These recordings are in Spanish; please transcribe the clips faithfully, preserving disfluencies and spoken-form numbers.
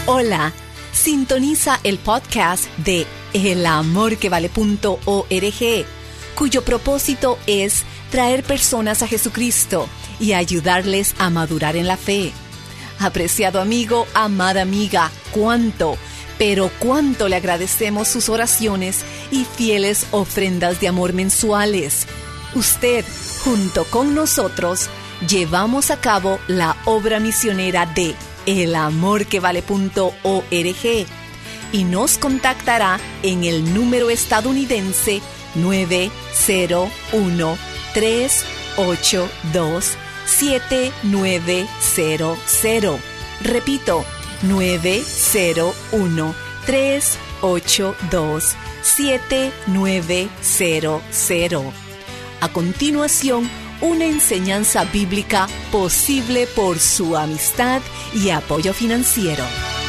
Hola, sintoniza el podcast de el amor que vale punto org, cuyo propósito es traer personas a Jesucristo y ayudarles a madurar en la fe. Apreciado amigo, amada amiga, cuánto, pero cuánto le agradecemos sus oraciones y fieles ofrendas de amor mensuales. Usted, junto con nosotros, llevamos a cabo la obra misionera de el amor que vale punto org y nos contactará en el número estadounidense nueve cero uno, tres ocho dos, siete nueve cero cero. Repito, nueve cero uno, tres ocho dos, siete nueve cero cero. A continuación, una enseñanza bíblica posible por su amistad y apoyo financiero.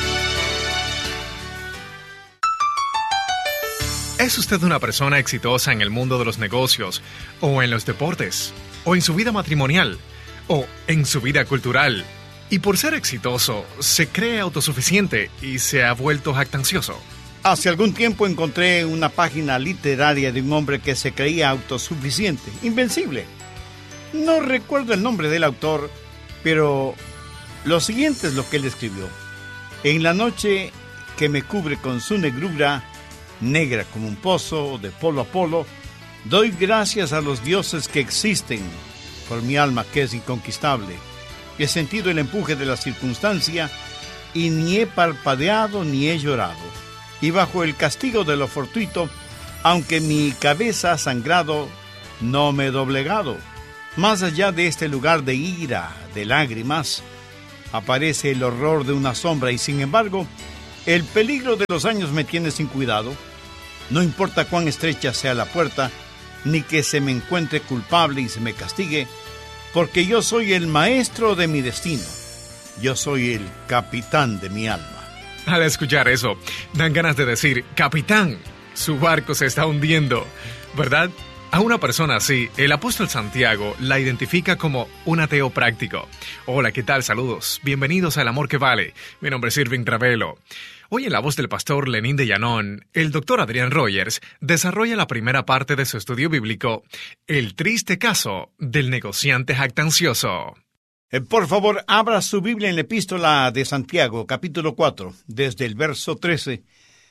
¿Es usted una persona exitosa en el mundo de los negocios, o en los deportes, o en su vida matrimonial, o en su vida cultural? Y por ser exitoso, se cree autosuficiente y se ha vuelto jactancioso. Hace algún tiempo encontré una página literaria de un hombre que se creía autosuficiente, invencible. No recuerdo el nombre del autor, pero lo siguiente es lo que él escribió. En la noche que me cubre con su negrura, negra como un pozo, de polo a polo, doy gracias a los dioses que existen, por mi alma que es inconquistable. He sentido el empuje de la circunstancia y ni he parpadeado ni he llorado. Y bajo el castigo de lo fortuito, aunque mi cabeza ha sangrado, no me he doblegado. Más allá de este lugar de ira, de lágrimas, aparece el horror de una sombra y, sin embargo, el peligro de los años me tiene sin cuidado. No importa cuán estrecha sea la puerta, ni que se me encuentre culpable y se me castigue, porque yo soy el maestro de mi destino. Yo soy el capitán de mi alma. Al escuchar eso, dan ganas de decir, capitán, su barco se está hundiendo, ¿verdad? A una persona así, el apóstol Santiago la identifica como un ateo práctico. Hola, ¿qué tal? Saludos. Bienvenidos a El Amor que Vale. Mi nombre es Irving Ravelo. Hoy en la voz del pastor Lenín de Llanón, el doctor Adrián Rogers desarrolla la primera parte de su estudio bíblico, El triste caso del negociante jactancioso. Eh, por favor, abra su Biblia en la epístola de Santiago, capítulo cuatro, desde el verso trece.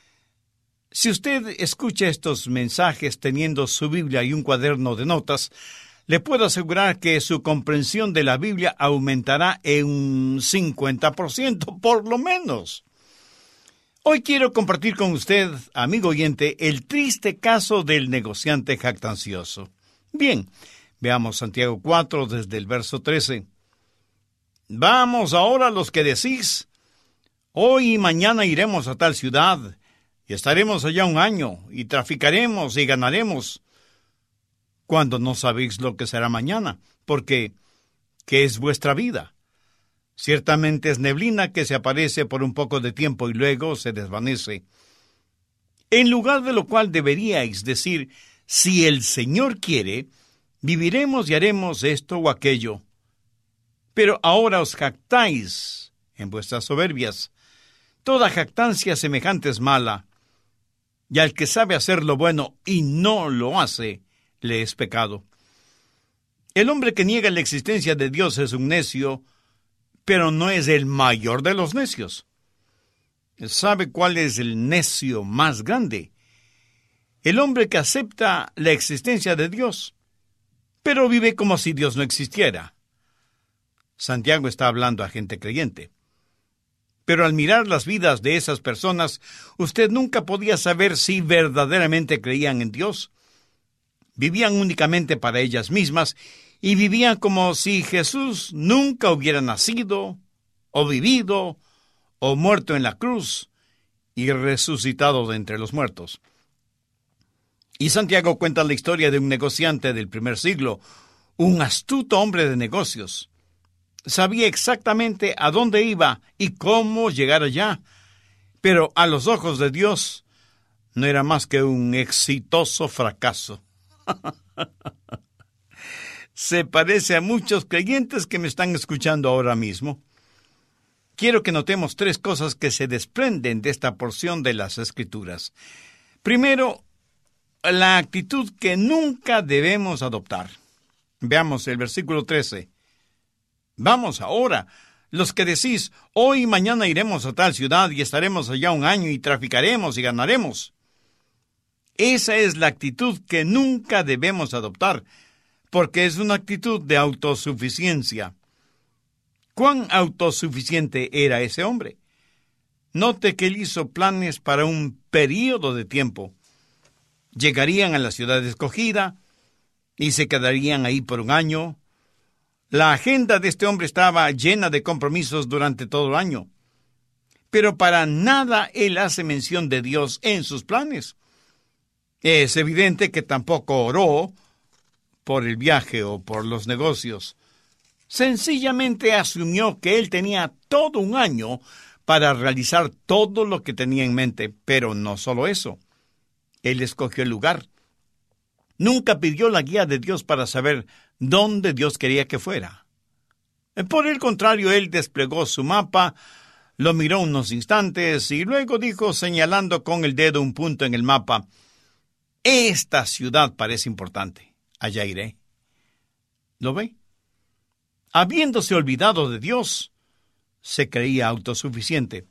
Si usted escucha estos mensajes teniendo su Biblia y un cuaderno de notas, le puedo asegurar que su comprensión de la Biblia aumentará en un cincuenta por ciento, por lo menos. Hoy quiero compartir con usted, amigo oyente, el triste caso del negociante jactancioso. Bien, veamos Santiago cuatro desde el verso trece. Vamos ahora los que decís, hoy y mañana iremos a tal ciudad, y estaremos allá un año, y traficaremos y ganaremos, cuando no sabéis lo que será mañana, porque ¿qué es vuestra vida? Ciertamente es neblina que se aparece por un poco de tiempo y luego se desvanece. En lugar de lo cual deberíais decir, si el Señor quiere, viviremos y haremos esto o aquello. Pero ahora os jactáis en vuestras soberbias. Toda jactancia semejante es mala, y al que sabe hacer lo bueno y no lo hace, le es pecado. El hombre que niega la existencia de Dios es un necio, pero no es el mayor de los necios. ¿Sabe cuál es el necio más grande? El hombre que acepta la existencia de Dios, pero vive como si Dios no existiera. Santiago está hablando a gente creyente. Pero al mirar las vidas de esas personas, usted nunca podía saber si verdaderamente creían en Dios. Vivían únicamente para ellas mismas y vivían como si Jesús nunca hubiera nacido, o vivido, o muerto en la cruz y resucitado de entre los muertos. Y Santiago cuenta la historia de un negociante del primer siglo, un astuto hombre de negocios. Sabía exactamente a dónde iba y cómo llegar allá, pero a los ojos de Dios no era más que un exitoso fracaso. Se parece a muchos creyentes que me están escuchando ahora mismo. quiero que notemos tres cosas que se desprenden de esta porción de las Escrituras. Primero, la actitud que nunca debemos adoptar. Veamos el versículo trece. Vamos ahora, los que decís, hoy y mañana iremos a tal ciudad y estaremos allá un año y traficaremos y ganaremos. Esa es la actitud que nunca debemos adoptar, porque es una actitud de autosuficiencia. ¿Cuán autosuficiente era ese hombre? Note que él hizo planes para un período de tiempo. Llegarían a la ciudad escogida y se quedarían ahí por un año. La agenda de este hombre estaba llena de compromisos durante todo el año. Pero para nada él hace mención de Dios en sus planes. Es evidente que tampoco oró por el viaje o por los negocios. Sencillamente asumió que él tenía todo un año para realizar todo lo que tenía en mente. Pero no solo eso. Él escogió el lugar. Nunca pidió la guía de Dios para saber dónde Dios quería que fuera. Por el contrario, él desplegó su mapa, lo miró unos instantes y luego dijo, señalando con el dedo un punto en el mapa, esta ciudad parece importante, allá iré. ¿Lo ve? Habiéndose olvidado de Dios, se creía autosuficiente.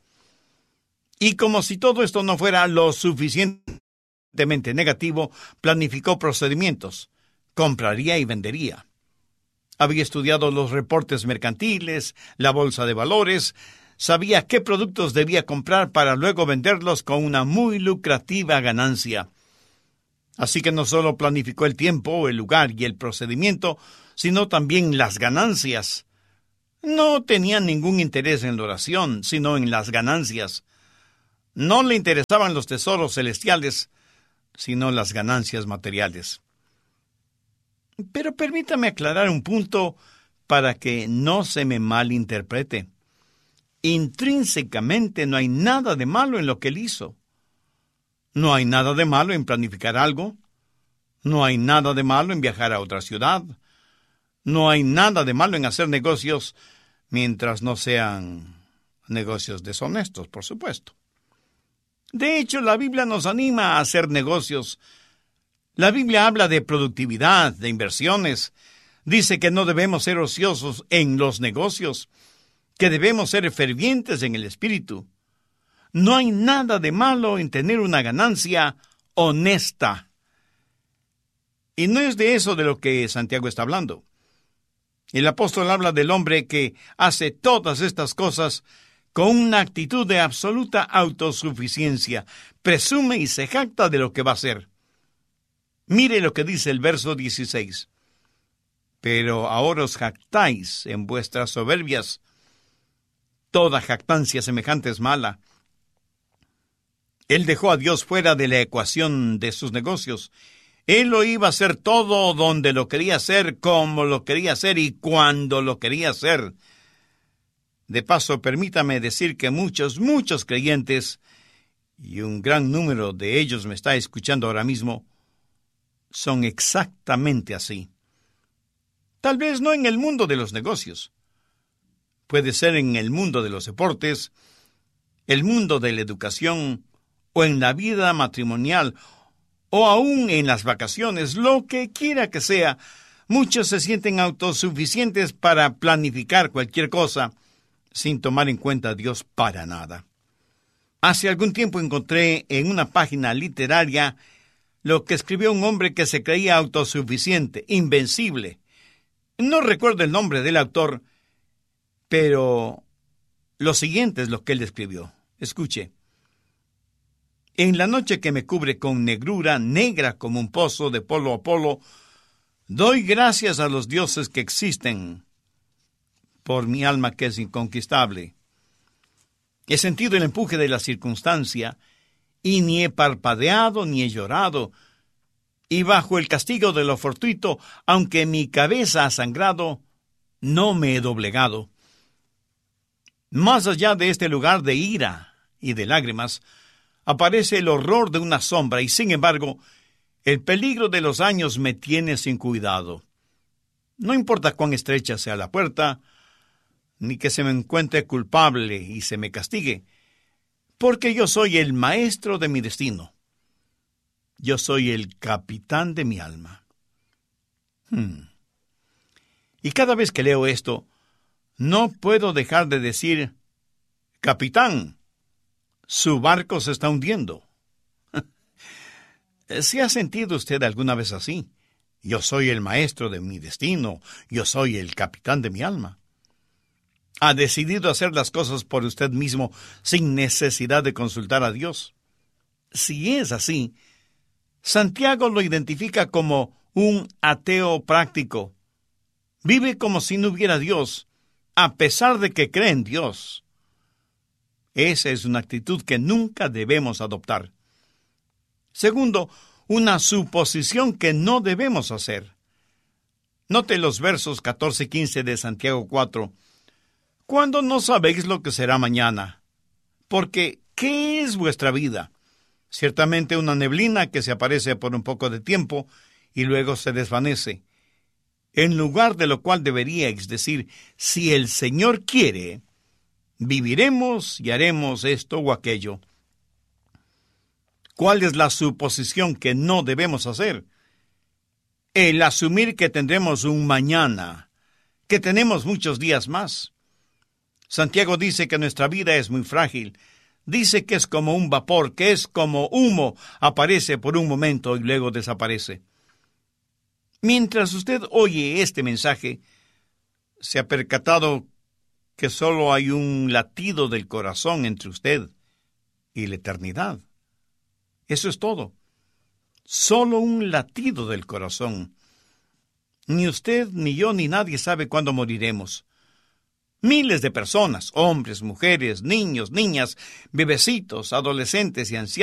Y como si todo esto no fuera lo suficientemente negativo, planificó procedimientos. Compraría y vendería. Había estudiado los reportes mercantiles, la bolsa de valores, sabía qué productos debía comprar para luego venderlos con una muy lucrativa ganancia. Así que no solo planificó el tiempo, el lugar y el procedimiento, sino también las ganancias. No tenía ningún interés en la oración, sino en las ganancias. No le interesaban los tesoros celestiales, sino las ganancias materiales. Pero permítame aclarar un punto para que no se me malinterprete. Intrínsecamente no hay nada de malo en lo que él hizo. No hay nada de malo en planificar algo. No hay nada de malo en viajar a otra ciudad. No hay nada de malo en hacer negocios mientras no sean negocios deshonestos, por supuesto. De hecho, la Biblia nos anima a hacer negocios. La Biblia habla de productividad, de inversiones. Dice que no debemos ser ociosos en los negocios, que debemos ser fervientes en el espíritu. No hay nada de malo en tener una ganancia honesta. Y no es de eso de lo que Santiago está hablando. El apóstol habla del hombre que hace todas estas cosas con una actitud de absoluta autosuficiencia. Presume y se jacta de lo que va a hacer. Mire lo que dice el verso dieciséis. Pero ahora os jactáis en vuestras soberbias. Toda jactancia semejante es mala. Él dejó a Dios fuera de la ecuación de sus negocios. Él lo iba a hacer todo donde lo quería hacer, como lo quería hacer y cuando lo quería hacer. De paso, permítame decir que muchos, muchos creyentes, y un gran número de ellos me está escuchando ahora mismo, son exactamente así. Tal vez no en el mundo de los negocios. Puede ser en el mundo de los deportes, el mundo de la educación, o en la vida matrimonial, o aún en las vacaciones, lo que quiera que sea. Muchos se sienten autosuficientes para planificar cualquier cosa, sin tomar en cuenta a Dios para nada. Hace algún tiempo encontré en una página literaria lo que escribió un hombre que se creía autosuficiente, invencible. No recuerdo el nombre del autor, pero lo siguiente es lo que él escribió. Escuche. En la noche que me cubre con negrura negra como un pozo de polo a polo, doy gracias a los dioses que existen por mi alma que es inconquistable. He sentido el empuje de la circunstancia y ni he parpadeado ni he llorado, y bajo el castigo de lo fortuito, aunque mi cabeza ha sangrado, no me he doblegado. Más allá de este lugar de ira y de lágrimas, aparece el horror de una sombra y, sin embargo, el peligro de los años me tiene sin cuidado. No importa cuán estrecha sea la puerta, ni que se me encuentre culpable y se me castigue, porque yo soy el maestro de mi destino. Yo soy el capitán de mi alma. Hmm. Y cada vez que leo esto, no puedo dejar de decir, capitán, su barco se está hundiendo. ¿Se ha sentido usted alguna vez así? Yo soy el maestro de mi destino, yo soy el capitán de mi alma. ¿Ha decidido hacer las cosas por usted mismo sin necesidad de consultar a Dios? Si es así, Santiago lo identifica como un ateo práctico. Vive como si no hubiera Dios, a pesar de que cree en Dios. Esa es una actitud que nunca debemos adoptar. Segundo, una suposición que no debemos hacer. Note los versos catorce y quince de Santiago cuatro. Cuando no sabéis lo que será mañana, porque ¿qué es vuestra vida? Ciertamente una neblina que se aparece por un poco de tiempo y luego se desvanece. En lugar de lo cual deberíais decir, si el Señor quiere, viviremos y haremos esto o aquello. ¿Cuál es la suposición que no debemos hacer? El asumir que tendremos un mañana, que tenemos muchos días más. Santiago dice que nuestra vida es muy frágil. Dice que es como un vapor, que es como humo, aparece por un momento y luego desaparece. Mientras usted oye este mensaje, ¿se ha percatado que solo hay un latido del corazón entre usted y la eternidad? Eso es todo. Solo un latido del corazón. Ni usted, ni yo, ni nadie sabe cuándo moriremos. Miles de personas, hombres, mujeres, niños, niñas, bebecitos, adolescentes y ancianos,